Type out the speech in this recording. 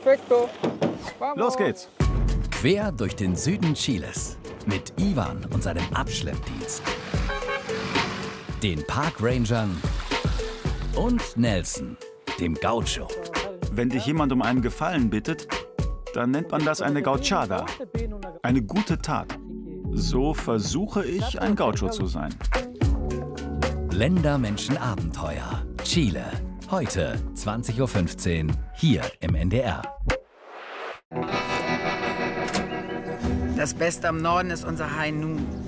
Perfekto. Vamos. Los geht's. Quer durch den Süden Chiles mit Ivan und seinem Abschleppdienst, den Parkrangern und Nelson, dem Gaucho. Wenn dich jemand um einen Gefallen bittet, dann nennt man das eine Gauchada. Eine gute Tat. So versuche ich, ein Gaucho zu sein. Ländermenschen-Abenteuer. Chile. Heute 20:15 Uhr hier im NDR. Das Beste am Norden ist unser High Noon.